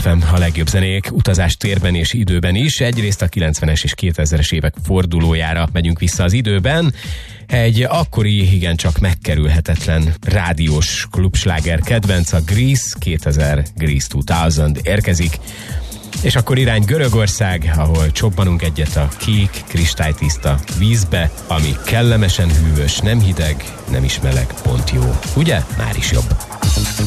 FM, a legjobb zenék, utazás térben és időben is. Egyrészt a 90-es és 2000-es évek fordulójára megyünk vissza az időben. Egy akkori, igencsak megkerülhetetlen rádiós klubsláger kedvenc, a Grease 2000, Grease 2000 érkezik. És akkor irány Görögország, ahol csobbanunk egyet a kék, kristálytiszta vízbe, ami kellemesen hűvös, nem hideg, nem is meleg, pont jó. Ugye? Már is jobb.